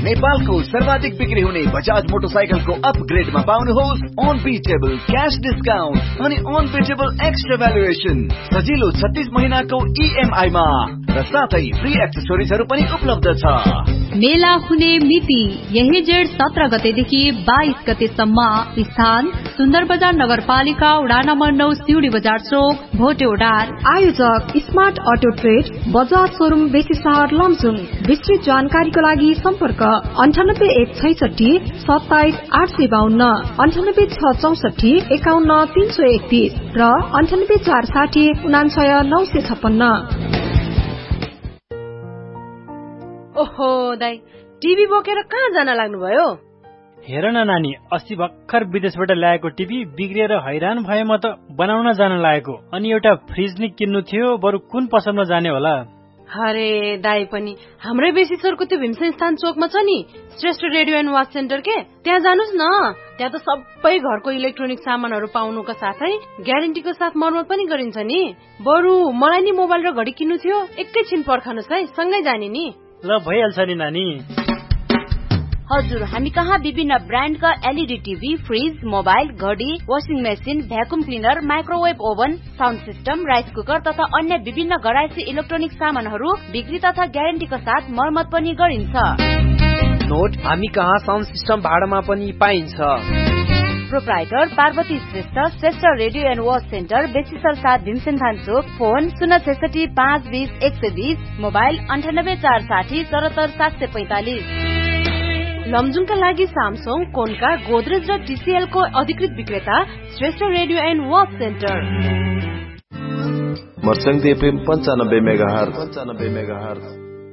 नेपालको सर्वाधिक बिक्री हुने बजाज मोटरसाइकलको अपग्रेडमा पाउनुहोस् अनबिटेबल क्याश डिस्काउन्ट अनि अनबिटेबल एक्स्ट्रा भ्यालुएसन सजिलो 36 महिनाको EMI मा र साथै फ्री एक्सेसरिजहरु पनि उपलब्ध छ। मेला हुने मिति यही जेठ 17 गतेदेखि 22 गतेसम्म। स्थान सुन्दर बजार नगरपालिका वडा नम्बर 9 सिउडी बजार चोक भोटेउडार। आयोजक smart auto trade Bajaj showroom बेसी सहर लमजुङ। विस्तृत जानकारीको लागि सम्पर्क 9816 27 852 98664 51 331 र 9840 99 956। ओहो दाइ, टिभी बोकेर कहाँ जान लाग्नु भयो? हेर न नानी, अस्ति भर्खर विदेशबाट ल्याएको टिभी बिग्रिएर हैरान भए म त बनाउन जान लागेको। अनि एउटा फ्रिज नि किन्नु थियो, बरु कुन पसलमा जाने होला? अरे दाइ पनि हाम्रै बेसी सरको त्यो भीमसेन स्थान चोकमा छ नि Shrestha radio and watch centre के, त्यहाँ जानुस् न। त्यहाँ त सबै घरको इलेक्ट्रोनिक सामानहरू पाउनुका साथै ग्यारेन्टीको साथ मर्मत पनि गरिन्छ नि। बरु मलाई नि मोबाइल र घडी किन्नु थियो, एकैछिन पर्खनुस् है, सँगै जाने नि। ल भइहाल्छ नि नानी। हजुर, हामी कहाँ विभिन्न ब्रान्डका एलईडी टिभी, फ्रिज, मोबाइल, घडी, washing machine, vacuum cleaner, microwave oven, sound system, rice cooker तथा अन्य विभिन्न घरायसी इलेक्ट्रोनिक सामानहरू बिक्री तथा ग्यारेन्टीका साथ मर्मत पनि गरिन्छ। नोट, हामी कहाँ साउन्ड सिस्टम भाडामा पनि पाइन्छ। Proprietor Parvati Shrestha, Shrestha radio and watch centre, बेसीसर 7 Bhimsen थान चोक। Phone 066 520 120, mobile 98 460 74 745। लमजुङका लागि सामसङ, कोन्का, गोदरेज र TCL को अधिकृत विक्रेता Shrestha radio and watch centre. मर्सङ्गी FM 95 megahertz.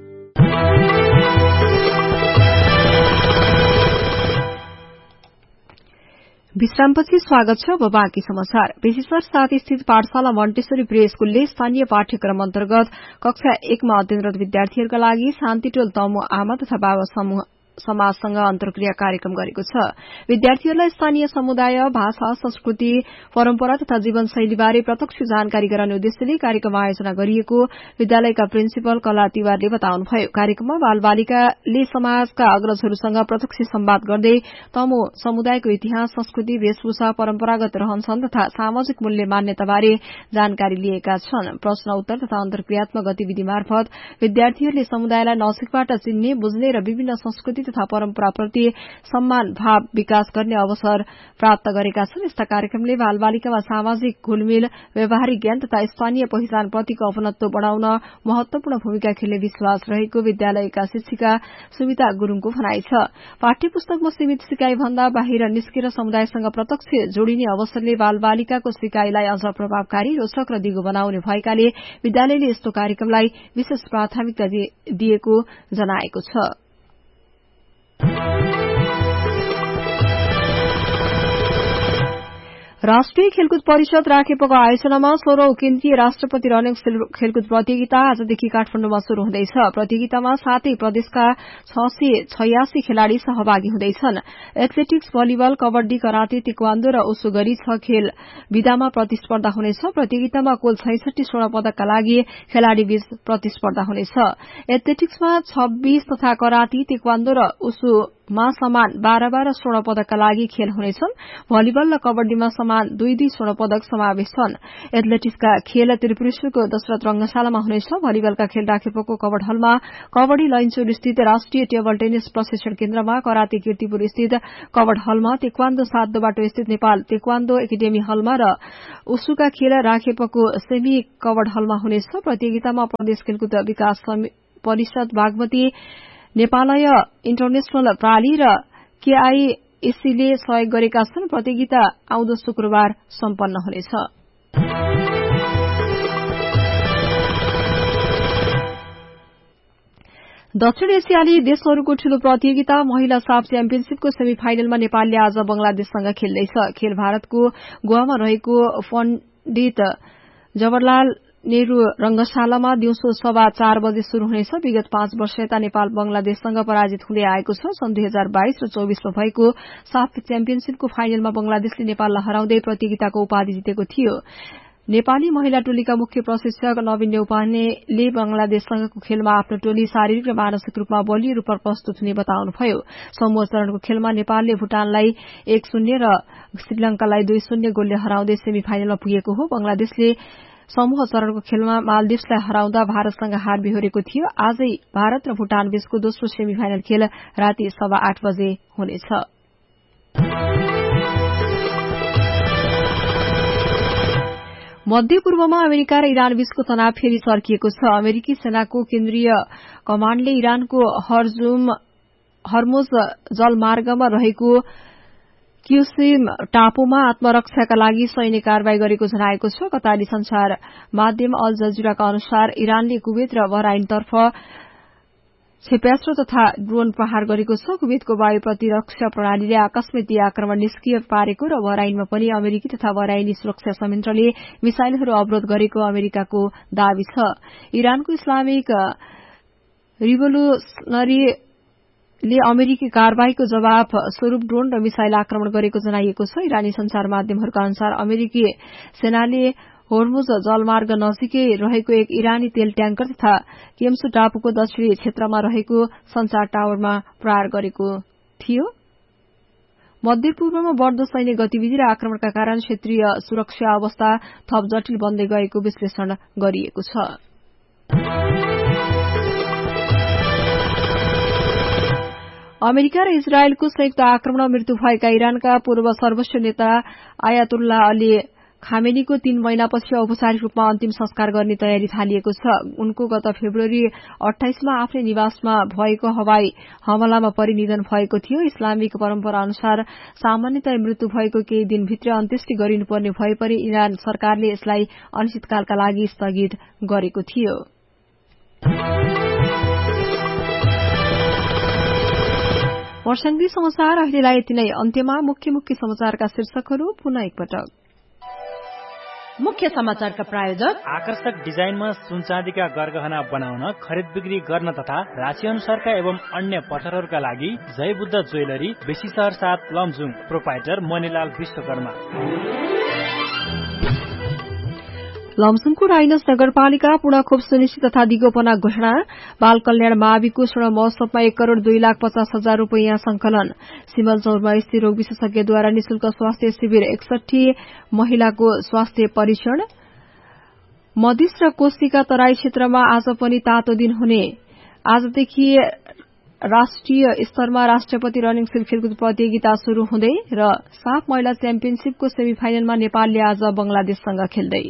विश्रामपछि स्वागत छ। अब बाँकी समाचार। बेसीसर 7 स्थित पाठशाला मन्टेश्वरी प्री स्कूलले स्थानीय पाठ्यक्रम अन्तर्गत कक्षा 1 मा अध्ययनरत विद्यार्थीहरूका लागि शान्तिटोल तमु आमा तथा बाबा समूह समाजसँग अन्तर्क्रिया कार्यक्रम गरेको छ। विद्यार्थीहरूलाई स्थानीय समुदाय, भाषा, संस्कृति, परम्परा तथा जीवनशैलीबारे प्रत्यक्ष जानकारी गराउने उद्देश्यले कार्यक्रम आयोजना गरिएको विद्यालयका प्रिन्सिपल कला तिवारले बताउनुभयो। कार्यक्रममा बालबालिकाले समाजका अग्रजहरूसँग प्रत्यक्ष संवाद गर्दै तमु समुदायको इतिहास, संस्कृति, वेशभूषा, परम्परागत रहनसहन तथा सामाजिक मूल्य मान्यताबारे जानकारी लिएका छन्। प्रश्न उत्तर तथा अन्तर्क्रियात्मक गतिविधि मार्फत विद्यार्थीहरूले समुदायलाई नजिकबाट चिन्ने, बुझ्ने र विभिन्न संस्कृति तथा परम्पराप्रति सम्मान भाव विकास गर्ने अवसर प्राप्त गरेका छन्। यस्ता कार्यक्रमले बालबालिकामा सामाजिक घुलमिल, व्यावहारिक ज्ञान तथा स्थानीय पहिचानप्रतिको अपनत्व बढ़ाउन महत्वपूर्ण भूमिका खेल्ने विश्वास रहेको विद्यालयका शिक्षिका सुमिता गुरूङको भनाइ छ। पाठ्यपुस्तकमा सीमित सिकाइ भन्दा बाहिर निस्केर समुदायसँग प्रत्यक्ष जोडिने अवसरले बालबालिकाको सिकाइलाई अझ प्रभावकारी, रोचक र दिगो बनाउने भएकाले विद्यालयले यस्तो कार्यक्रमलाई विशेष प्राथमिकता दिएको जनाएको छ। राष्ट्रिय खेलकुद परिषद राखेपको आयोजनामा 16औं केन्द्रीय राष्ट्रपति रनिङ खेलकुद प्रतियोगिता आजदेखि काठमाडौँमा शुरू हुँदैछ। प्रतियोगितामा 7 प्रदेशका 686 खेलाड़ी सहभागी हुँदैछन्। Athletics, volleyball, kabaddi, karate, taekwondo र उसु गरी 6 खेल विधामा प्रतिस्पर्धा हुनेछ। प्रतियोगितामा कुल 66 स्वर्ण पदकका लागि खेलाड़ी बीच प्रतिस्पर्धा हुनेछ। एथलेटिक्समा 26 तथा कराते, ताइक्वान्दो र उसुमा समान 12 स्वर्ण पदकका लागि खेल हुनेछन्। भलिबल र कबड्डीमा समान 2 स्वर्ण पदक समावेश छन्। एथलेटिक्सका खेल त्रिपुरेश्वरको दशरथ रंगशालामा हुनेछ। भलिबलका खेल राखेपको कबड हलमा, कबड्डी लैनचौर स्थित राष्ट्रिय टेबल टेनिस प्रशिक्षण केन्द्रमा, कराते कीर्तिपुर स्थित कबड हलमा, ताइक्वान्दो 7 बाटो स्थित नेपाल ताइक्वान्दो एकाडेमी हलमा र उसुका खेल राखेपको सेमी कबड हलमा हुनेछ। प्रतियोगितामा प्रदेश खेलकुद विकास परिषद बागमती, नेपालय इन्टरनेशनल प्राली र केआईएससीले सहयोग गरेका छन्। प्रतियोगिता आउँदो शुक्रबार सम्पन्न हुनेछ। दक्षिण एसियाली देशहरूको ठूलो प्रतियोगिता महिला साफ च्याम्पियनशीपको सेमी फाइनलमा नेपालले आज बंगलादेशसँग खेल्दैछ। खेल भारतको गोवामा रहेको पण्डित जवाहरलाल नेहरू रंगशालामा दिउँसो 4:15 बजे शुरू हुनेछ। विगत 5 वर्ष यता नेपाल बंगलादेशसँग पराजित हुँदै आएको छ। सन् 2022 र 24 मा भएको साफ च्याम्पियनशीपको फाइनलमा बंगलादेशले नेपाललाई हराउँदै प्रतियोगिताको उपाधि जितेको थियो। नेपाली महिला टोलीका मुख्य प्रशिक्षक नवीन न्यौपानेले बंगलादेशसँगको खेलमा आफ्नो टोली शारीरिक र मानसिक रूपमा बलियो रूपमा प्रस्तुत हुने बताउनुभयो। समूह चरणको खेलमा नेपालले भूटानलाई 1-0 र श्रीलंकालाई 2-0 गोलले हराउँदै सेमी फाइनलमा पुगेको हो। बंगलादेशले समूह चरणको खेलमा मालदिप्सलाई हराउँदा भारतसँग हार बेहोरेको थियो। आजै भारत र भूटान बीचको दोस्रो सेमी फाइनल खेल राति 8:15 बजे हुनेछ। मध्य पूर्वमा अमेरिका र इरान बीचको तनाव फेरि चर्किएको छ। अमेरिकी सेनाको केन्द्रीय कमाण्डले इरानको हर्मुज जलमार्गमा रहेको क्युसिम टापुमा आत्मरक्षाका लागि सैन्य कारवाही गरेको जनाएको छ। कतारी संचार माध्यम अल जजिराका अनुसार इरानले कुवेत र बहराइनतर्फ क्षेप्यास्त्र तथा ड्रोन प्रहार गरेको छ। कुवेतको वायु प्रतिरक्षा प्रणालीले आकस्मिक यी आक्रमण निष्क्रिय पारेको र बहराइनमा पनि अमेरिकी तथा बहराइनी सुरक्षा संयन्त्रले मिसाइलहरू अवरोध गरेको अमेरिकाको दावी छ। इरानको इस्लामिक रिभोल्युसनरीले अमेरिकी कारवाहीको जवाब स्वरूप ड्रोन र मिसाइल आक्रमण गरेको जनाइएको छ। इरानी संचार माध्यमहरूका अनुसार अमेरिकी सेनाले होर्मुज जलमार्ग नजिकै रहेको एक इरानी तेल ट्याङ्कर तथा केम्सु टापुको दक्षिणी क्षेत्रमा रहेको संचार टावरमा प्रहार गरेको थियो। मध्य पूर्वमा बढ़दो सैन्य गतिविधि र आक्रमणका कारण क्षेत्रीय सुरक्षा अवस्था थप जटिल बन्दै गएको विश्लेषण गरिएको छ। अमेरिका र इजरायलको संयुक्त आक्रमणमा मृत्यु भएका इरानका पूर्व सर्वोच्च नेता आयातुल्लाह अली खामेनीको 3 महिनापछि औपचारिक रूपमा अन्तिम संस्कार गर्ने तयारी थालिएको छ। उनको गत फेब्रुअरी 28मा आफ्नै निवासमा भएको हवाई हमलामा परि निधन भएको थियो। इस्लामिक परम्परा अनुसार सामान्यतया मृत्यु भएको केही दिनभित्र अन्त्येष्टि गरिनुपर्ने भए पनि इरान सरकारले यसलाई अनिश्चितकालका लागि स्थगित गरेको थियो। वर्षाङ्गी समाचार अहिलेलाई यति नै। अन्त्यमा मुख्य समाचारका शीर्षकहरू पुनः एकपटक। मुख्य समाचारका प्रायोजक आकर्षक डिजाइनमा सुनचाँदीका गरगहना बनाउन, खरिद बिक्री गर्न तथा राशि अनुसारका एवं अन्य पसलहरूका लागि जय बुद्ध ज्वेलरी, बेसी शहर 7 लमजुङ। प्रोपाइटर मणिलाल विश्वकर्मा। लमजुङको राइनस नगरपालिका पूर्ण खोप सुनिश्चित तथा दिगोपना घोषणा। बाल कल्याण माविको स्वर्ण महोत्सवमा 1,02,50,000 रूपियाँ संकलन। सिमलचौरमा स्थित रोग विशेषज्ञद्वारा निशुल्क स्वास्थ्य शिविर, 61 महिलाको स्वास्थ्य परीक्षण। मधेस र कोशीका तराई क्षेत्रमा आज पनि तातो दिन हुने। आजदेखि राष्ट्रिय स्तरमा राष्ट्रपति रनिङ सिल खेलकुद प्रतियोगिता शुरू हुँदै र साफ महिला च्याम्पियनशीपको सेमी फाइनलमा नेपालले आज बंगलादेशसँग खेल्दै।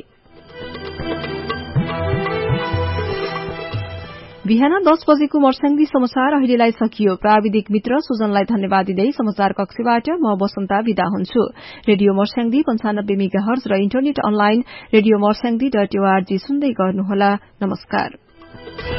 बिहान 10 बजेको मर्स्याङ्गी समाचार अहिलेलाई सकियो। प्राविधिक मित्र सुजनलाई धन्यवाद दिँदै समाचार कक्षबाट म बसन्ता विदा हुन्छु। रेडियो मर्स्याङ्गी 95 मेगाहर्ज र इन्टरनेट अनलाइन रेडियो मर्स्याङ्गी.org सुन्दै गर्नुहोला। नमस्कार।